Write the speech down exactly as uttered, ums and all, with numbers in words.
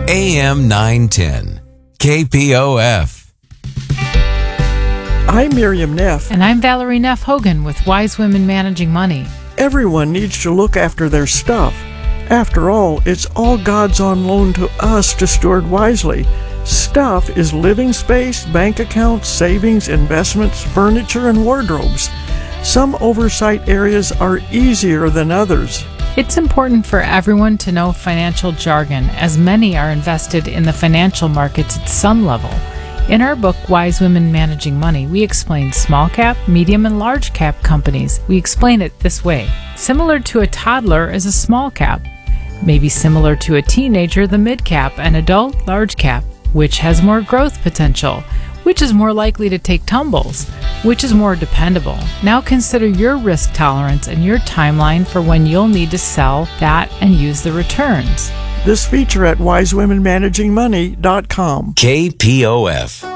A M nine ten, K P O F. I'm Miriam Neff. And I'm Valerie Neff Hogan with Wise Women Managing Money. Everyone needs to look after their stuff. After all, it's all God's on loan to us to steward wisely. Stuff is living space, bank accounts, savings, investments, furniture, and wardrobes. Some oversight areas are easier than others. It's important for everyone to know financial jargon, as many are invested in the financial markets at some level. In our book, Wise Women Managing Money, we explain small cap, medium, and large cap companies. We explain it this way. Similar to a toddler is a small cap. Maybe similar to a teenager, the mid cap, and adult, large cap. Which has more growth potential? Which is more likely to take tumbles? Which is more dependable? Now consider your risk tolerance and your timeline for when you'll need to sell that and use the returns. This feature at wise women managing money dot com. K P O F.